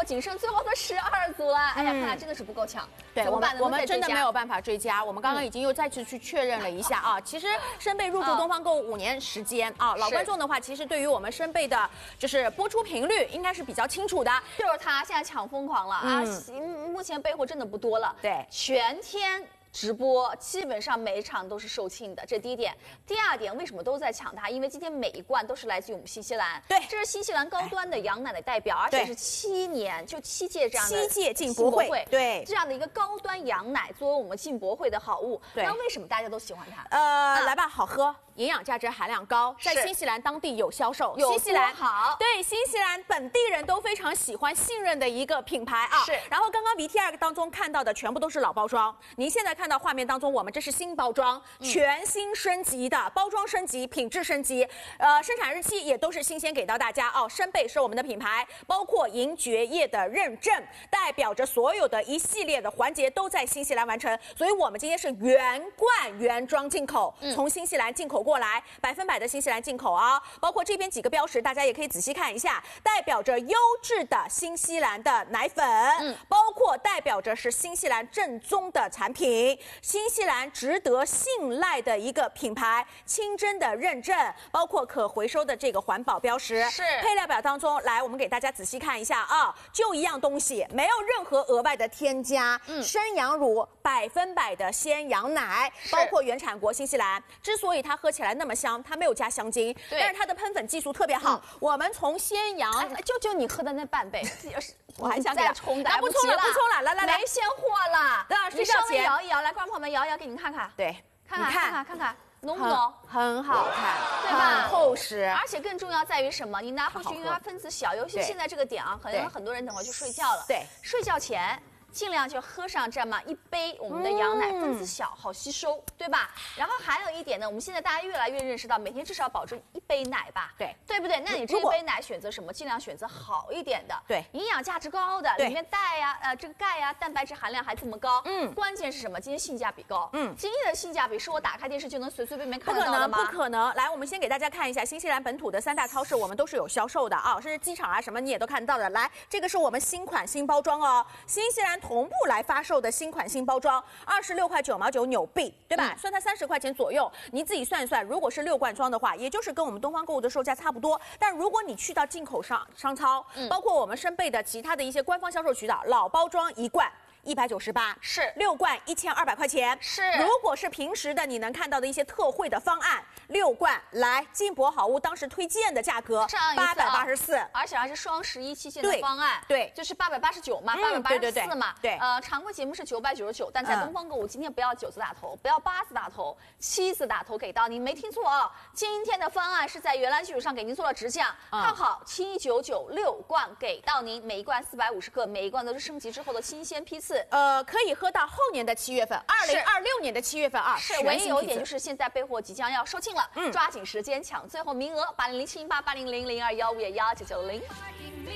货仅剩最后的12组了。哎呀，看来真的是不够抢。 对，我们真的没有。 有办法追加。我们刚刚已经又再次去确认了一下啊，其实申贝入驻东方购物5年时间啊，老观众的话，其实对于我们申贝的就是播出频率应该是比较清楚的。 就是他现在抢疯狂了啊！目前备货真的不多了， 对， 全天。直播基本上每一场都是售罄的，这第一点。第二点，为什么都在抢它？因为今天每一罐都是来自于我们新西兰， 对， 这是新西兰高端的羊奶的代表，而且是7届这样的 7届进博会，对， 这样的一个高端羊奶作为我们进博会的好物。 对， 那为什么大家都喜欢它？ 来吧，好喝，营养价值含量高，在新西兰当地有销售， 新西兰好， 对，新西兰本地人都非常喜欢、信任的一个品牌啊。 是。 然后刚刚 VTR 当中看到的全部都是老包装，您现在看到画面当中我们这是新包装，全新升级的包装升级、品质升级，生产日期也都是新鲜给到大家哦。申贝是我们的品牌，包括银蕨业的认证，代表着所有的一系列的环节都在新西兰完成，所以我们今天是原罐原装进口，从新西兰进口过来，100%的新西兰进口啊。包括这边几个标识，大家也可以仔细看一下，代表着优质的新西兰的奶粉，包括代表着是新西兰正宗的产品，新西兰值得信赖的一个品牌，清真的认证，包括可回收的这个环保标识。 是配料表当中，来我们给大家仔细看一下啊，就一样东西，没有任何额外的添加。生羊乳，100%的鲜羊奶，包括原产国新西兰。之所以它喝起来那么香，它没有加香精，但是它的喷粉技术特别好。我们从鲜羊， 就你喝的那半杯， 我还想再冲的， 不冲了，来， 没现货了。 你稍微摇一摇，来，观众朋友们摇一摇，给你们看看。 对， 看看，浓不浓？ 很好看， 对吧？ 很厚实， 而且更重要在于什么？你拿回去，因为它分子小，尤其现在这个点啊，可能很多人等会就睡觉了。 对， 睡觉前。尽量就喝上这么一杯我们的羊奶，分子小，好吸收，对吧？然后还有一点呢，我们现在大家越来越认识到，每天至少保证1杯奶吧，对不对？那你这一杯奶选择什么？尽量选择好一点的， 对， 营养价值高的，里面钙呀，这个钙呀，蛋白质含量还这么高，关键是什么？今天性价比高，今天的性价比是我打开电视就能随随便便看得到的吗？ 不可能。来，我们先给大家看一下新西兰本土的3大超市，我们都是有销售的啊，甚至机场啊什么你也都看到的。来，这个是我们新款新包装哦，新西兰同步来发售的新款新包装，26块9毛9纽币，对吧？算它30块钱左右，你自己算一算，如果是6罐装的话，也就是跟我们东方购物的售价差不多。但如果你去到进口商超，包括我们申贝的其他的一些官方销售渠道，老包装1罐198，是6罐1200块钱， 是。 如果是平时的你能看到的一些特惠的方案，6罐来金博好物当时推荐的价格884， 而且还是双11期限的方案， 对， 就是889嘛，884嘛， 对， 常规节目是999，但在东方购物今天不要9字打头，不要8字打头，7字打头给到您，没听错啊，今天的方案是在原来基础上给您做了直降，看好799，6罐给到您，每一罐450克，每一罐都是升级之后的新鲜批次。 可以喝到后年的7月份，2026年的7月份啊。 是，唯一有一点就是现在备货即将要售罄了，抓紧时间抢最后名额，800718800021151990。